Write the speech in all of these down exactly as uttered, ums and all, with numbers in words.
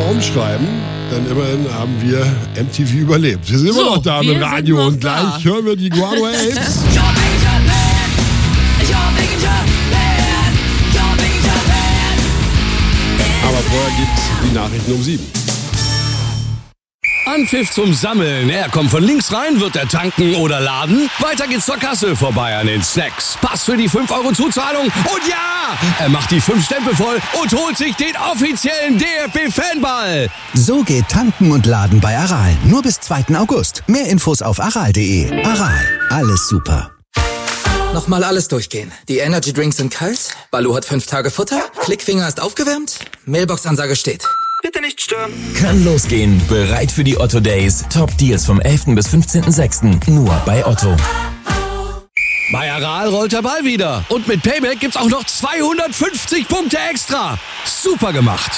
umschreiben, denn immerhin haben wir M T V überlebt. Wir sind immer So, noch da wir mit Radio sind noch und gleich da. hören wir die Guano Apes. Aber vorher gibt's die Nachrichten um sieben. Anpfiff zum Sammeln. Er kommt von links rein, wird er tanken oder laden. Weiter geht's zur Kasse, vorbei an den Snacks. Pass für die fünf Euro Zuzahlung. Und ja, er macht die fünf Stempel voll und holt sich den offiziellen D F B-Fanball. So geht Tanken und Laden bei Aral. Nur bis zweiten August. Mehr Infos auf aral punkt de. Aral, alles super. Nochmal alles durchgehen. Die Energy Drinks sind kalt, Baloo hat fünf Tage Futter, Klickfinger ist aufgewärmt, Mailbox-Ansage steht. Bitte nicht stören. Kann losgehen. Bereit für die Otto Days. Top Deals vom elften bis fünfzehnten sechsten Nur bei Otto. Bei Aral rollt der Ball wieder. Und mit Payback gibt's auch noch zweihundertfünfzig Punkte extra. Super gemacht.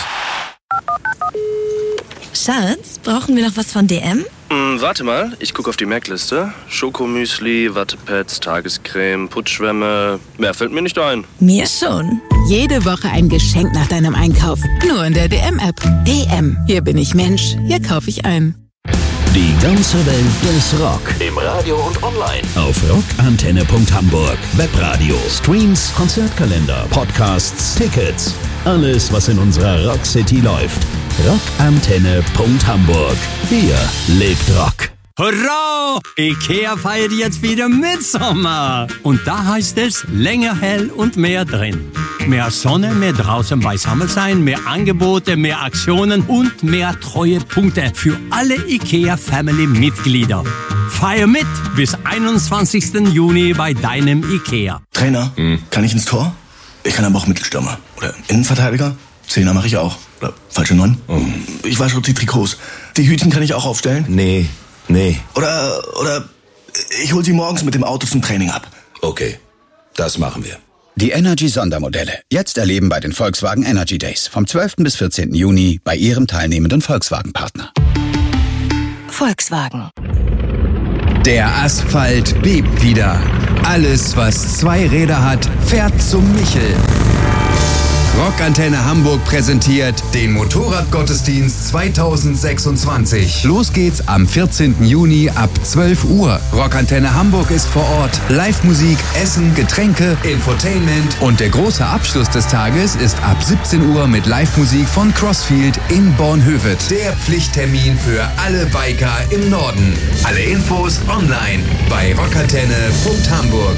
Schatz, brauchen wir noch was von D M? Hm, warte mal, ich gucke auf die Merkliste. Schokomüsli, Wattepads, Tagescreme, Putzschwämme. Mehr fällt mir nicht ein. Mir schon. Jede Woche ein Geschenk nach deinem Einkauf. Nur in der D M-App. D M. Hier bin ich Mensch. Hier kaufe ich ein. Die ganze Welt des Rock. Im Radio und online. Auf rockantenne punkt hamburg. Webradio, Streams, Konzertkalender, Podcasts, Tickets. Alles, was in unserer Rock City läuft. rockantenne punkt hamburg. Hier lebt Rock. Hurra! Ikea feiert jetzt wieder Mitsommer. Und da heißt es länger hell und mehr drin. Mehr Sonne, mehr draußen beisammen sein, mehr Angebote, mehr Aktionen und mehr Treuepunkte für alle Ikea-Family-Mitglieder. Feier mit bis einundzwanzigsten Juni bei deinem Ikea. Trainer, hm. kann ich ins Tor? Ich kann aber auch Mittelstürmer. Oder Innenverteidiger? Zehner mache ich auch. Oder falsche Neun? Oh. Ich wasche auch die Trikots. Die Hütchen kann ich auch aufstellen? Nee, nee. Oder, oder ich hol sie morgens mit dem Auto zum Training ab. Okay, das machen wir. Die Energy-Sondermodelle. Jetzt erleben bei den Volkswagen Energy Days. Vom zwölften bis vierzehnten Juni bei Ihrem teilnehmenden Volkswagen-Partner. Volkswagen. Der Asphalt bebt wieder. Alles, was zwei Räder hat, fährt zum Michel. Rockantenne Hamburg präsentiert den Motorradgottesdienst zweitausendsechsundzwanzig. Los geht's am vierzehnten Juni ab zwölf Uhr. Rockantenne Hamburg ist vor Ort. Live-Musik, Essen, Getränke, Infotainment. Und der große Abschluss des Tages ist ab siebzehn Uhr mit Live-Musik von Crossfield in Bornhöved. Der Pflichttermin für alle Biker im Norden. Alle Infos online bei rockantenne punkt hamburg.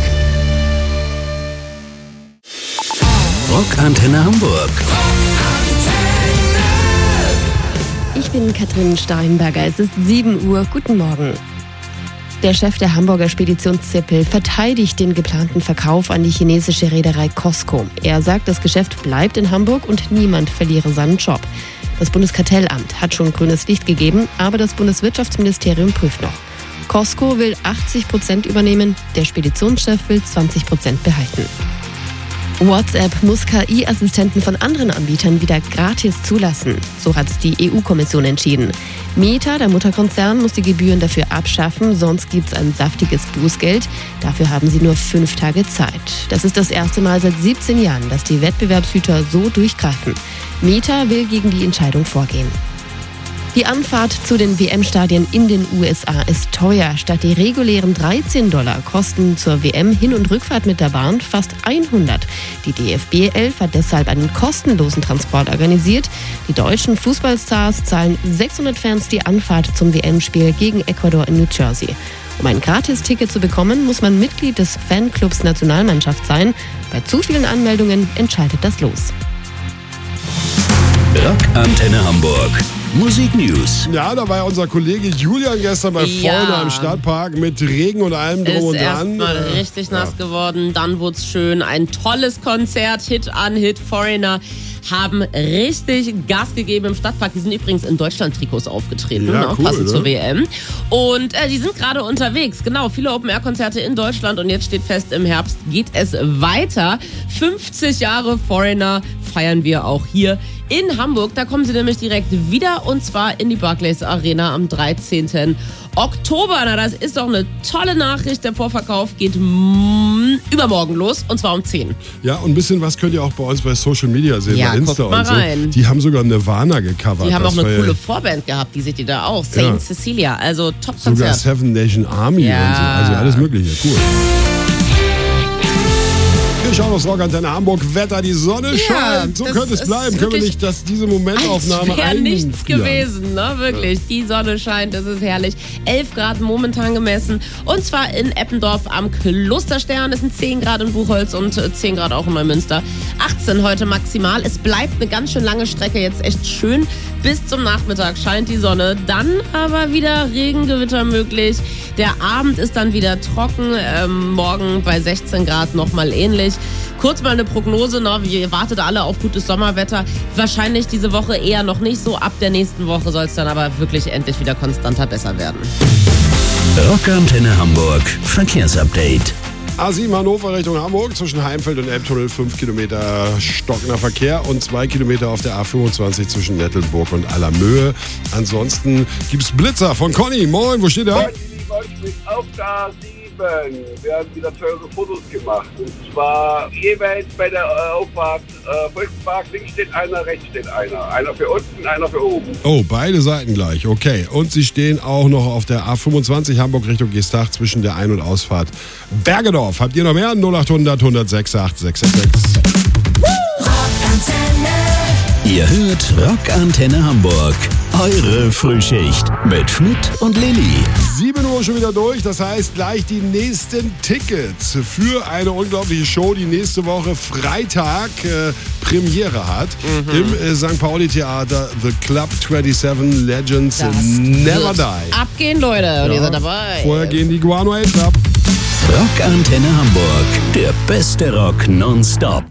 Rockantenne Hamburg. Ich bin Katrin Steinberger. Es ist sieben Uhr. Guten Morgen. Der Chef der Hamburger Spedition Zippel verteidigt den geplanten Verkauf an die chinesische Reederei COSCO. Er sagt, das Geschäft bleibt in Hamburg und niemand verliere seinen Job. Das Bundeskartellamt hat schon grünes Licht gegeben, aber das Bundeswirtschaftsministerium prüft noch. COSCO will achtzig Prozent übernehmen, der Speditionschef will zwanzig Prozent behalten. WhatsApp muss K I-Assistenten von anderen Anbietern wieder gratis zulassen. So hat die E U-Kommission entschieden. Meta, der Mutterkonzern, muss die Gebühren dafür abschaffen, sonst gibt es ein saftiges Bußgeld. Dafür haben sie nur fünf Tage Zeit. Das ist das erste Mal seit siebzehn Jahren, dass die Wettbewerbshüter so durchgreifen. Meta will gegen die Entscheidung vorgehen. Die Anfahrt zu den W M-Stadien in den U S A ist teuer. Statt die regulären dreizehn Dollar kosten zur W M Hin- und Rückfahrt mit der Bahn fast hundert. Die D F B elf hat deshalb einen kostenlosen Transport organisiert. Die deutschen Fußballstars zahlen sechshundert Fans die Anfahrt zum W M-Spiel gegen Ecuador in New Jersey. Um ein Gratisticket zu bekommen, muss man Mitglied des Fanclubs Nationalmannschaft sein. Bei zu vielen Anmeldungen entscheidet das Los. Rockantenne Hamburg. Musik News. Ja, da war ja unser Kollege Julian gestern bei Ja. Vorne am Stadtpark mit Regen und allem drum Ist und dran. erstmal richtig nass geworden, dann wurde es schön. Ein tolles Konzert, Hit an Hit. Foreigner haben richtig Gas gegeben im Stadtpark. Die sind übrigens in Deutschland-Trikots aufgetreten, Ja, ne? cool, passend ne? zur W M. Und äh, die sind gerade unterwegs. Genau, viele Open-Air-Konzerte in Deutschland. Und jetzt steht fest, im Herbst geht es weiter. fünfzig Jahre Foreigner feiern wir auch hier in Hamburg. Da kommen sie nämlich direkt wieder und zwar in die Barclays Arena am dreizehnten Oktober. Na, das ist doch eine tolle Nachricht. Der Vorverkauf geht m- übermorgen los und zwar um zehn. Ja, und ein bisschen was könnt ihr auch bei uns bei Social Media sehen, ja, bei Insta mal und so. Rein. Die haben sogar Nirvana gecovert. Die haben das auch eine war coole ja Vorband gehabt, die seht ihr da auch. Saint Ja. Cecilia, also sogar Top-Konzert. Seven Nation Army Ja. und so. Also alles mögliche, cool. Wir schauen aufs Rockantenne Hamburg. Wetter, die Sonne Ja, scheint. So das könnte es ist bleiben. Können wir wirklich nicht, dass diese Momentaufnahme Als wäre nichts einfrieren? gewesen, ne? Wirklich. Die Sonne scheint, das ist herrlich. elf Grad momentan gemessen. Und zwar in Eppendorf am Klosterstern. Es sind zehn Grad in Buchholz und zehn Grad auch in Neumünster. achtzehn heute maximal. Es bleibt eine ganz schön lange Strecke. Jetzt echt schön. Bis zum Nachmittag scheint die Sonne. Dann aber wieder Regengewitter möglich. Der Abend ist dann wieder trocken. Ähm, morgen bei sechzehn Grad nochmal ähnlich. Kurz mal eine Prognose, ne? Wir wartet alle auf gutes Sommerwetter. Wahrscheinlich diese Woche eher noch nicht so. Ab der nächsten Woche soll es dann aber wirklich endlich wieder konstanter besser werden. Rockantenne Hamburg Verkehrsupdate. A sieben Hannover Richtung Hamburg zwischen Heimfeld und Elbtunnel fünf Kilometer stockender Verkehr und zwei Kilometer auf der A fünfundzwanzig zwischen Nettelburg und Allermöhe. Ansonsten gibt's Blitzer von Conny. Moin, wo steht er? Moin, ich bin auf der A sieben. Wir haben wieder teure Fotos gemacht. Und zwar jeweils bei der äh, Auffahrt äh, Volkspark. Links steht einer, rechts steht einer. Einer für unten, einer für oben. Oh, beide Seiten gleich, okay. Und sie stehen auch noch auf der A fünfundzwanzig Hamburg Richtung Geestach zwischen der Ein- und Ausfahrt Bergedorf. Habt ihr noch mehr? null acht hundert, hundertsechs, acht sechs sechs sechs. Ihr hört Rockantenne Hamburg. Eure Frühschicht mit Schmidt und Lilly. sieben Uhr schon wieder durch, das heißt gleich die nächsten Tickets für eine unglaubliche Show, die nächste Woche Freitag äh, Premiere hat. Mhm. Im äh, Sankt Pauli Theater The Club siebenundzwanzig Legends Das Never wird Die. abgehen, Leute. Und Ja. ihr seid dabei. Vorher gehen die Guano Apes ab. Rockantenne Hamburg. Der beste Rock nonstop.